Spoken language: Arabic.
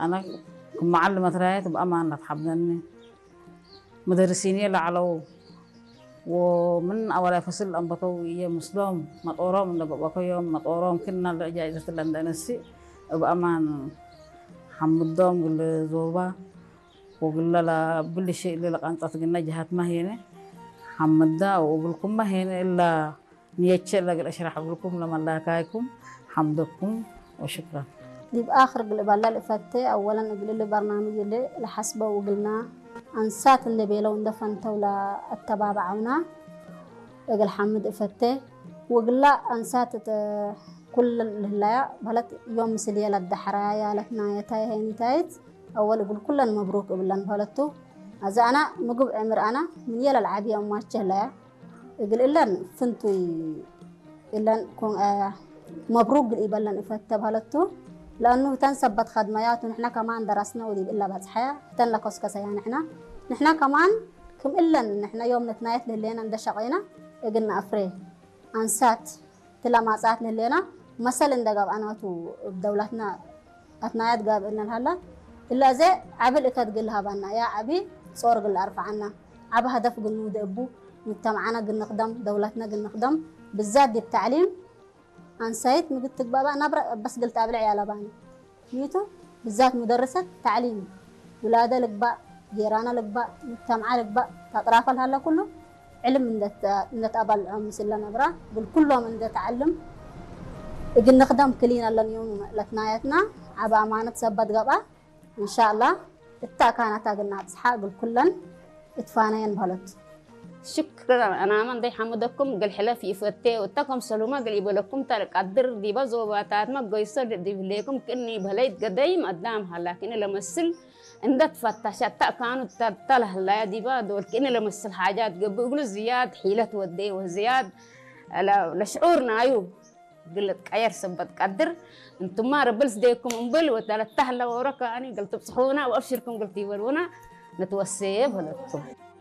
أنا كمعلمة رايت بأمانة تحبني مدرسين يلا علو ومن أول فصل أنبطوا يا مسلم مطورهم من بقى يوم مطورهم كنا جائزة الأندنسي بأمانة حمدهم قل زوبا وقل لا كل شيء اللي لقانت قلنا جهات ما هنا حمدا وقولكم ما هنا إلا نيتشل لقى أشرح أقولكم لما لا كايكم حمدكم وشكرا. دي بآخر قلبالله الفتة أولاً قل لي برنامج اللي لحسبه وقلنا أنسات اللي بيلون دفنته ولا التبابعونا قل حمد فتة وقل أنسات كل اللي بلت يوم مسلية للدحرايا لتنايا تاي هيني تايت أول يقول كلنا مبروك بلن بلتو إذا أنا مقب عمر أنا من يلا العادية وما تجهلا يقول إلا فنتوي إلا كون مبروك بالإبلن فتة بلتو لأنه تنسبت خدمات ونحنا كمان درسنا ودي إلا بتصحى تنلقص كسيان نحنا كمان كم إلا نحنا يوم نتنايت للينا ندشقينا قلنا أفري أنسات تلا ما ساعات للينا مثلا دقاب أنا تو بدولتنا أتنايت قاب إن هلا إلا زي عبل إكاد قلها بنا يا عبي صور قل أرفع عنا عب هدف قل نود أبو مجتمعنا قل نخدم دولتنا قل نخدم بالذات دي التعليم أنسيت مقلت بابا نبرة بس قلت أبلع يا لباني نيتو بالذات مدرسة تعليم ولادة لك بقى جيرانة لك بقى مجتمع لك بقى تطراف هلا كله علم من تقبل مسلا نبرة قل كله من ده تعلم قل نخدم كلينا اليوم لتنايتنا عبا أمانة سبت قبا إن شاء الله التا كانت قلنا تصحى قل كلن اتفانين بهلت شكرا أنا من دي حمدكم قل حلا في فتة وتكم سلوما قل يبلكم ترك قدر دي بزوباتات ما قيصر دي بليكم كني بهليت قديم قدامها لكن لما السل عند تفتشت كانوا تله لا دي دول كأني لما السل حاجات قبل زياد حيلة ودي وزياد لشعورنا أيوه قلت كير سبت قدر انتم ما ربلس ديكم انبل وتلتهلا وركاني قلت بصحونا وابشركم قلت يورونا نتوسيه بهلتو